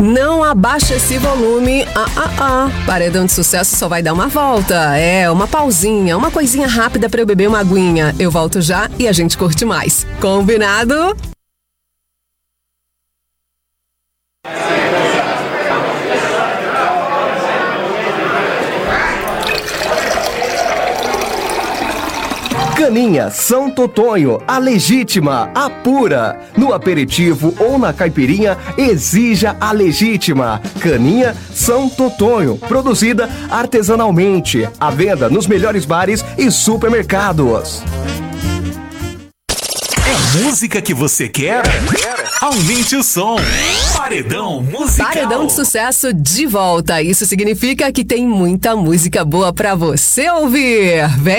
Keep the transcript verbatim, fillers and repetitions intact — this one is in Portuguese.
Não abaixa esse volume. Ah, ah, ah. Paredão de Sucesso só vai dar uma volta. É, uma pausinha, uma coisinha rápida pra eu beber uma aguinha. Eu volto já e a gente curte mais. Combinado? Caninha São Totonho, a legítima, a pura. No aperitivo ou na caipirinha, exija a legítima. Caninha São Totonho, produzida artesanalmente. À venda nos melhores bares e supermercados. É música que você quer? Aumente o som. Paredão musical. Paredão de Sucesso de volta. Isso significa que tem muita música boa pra você ouvir. Vem!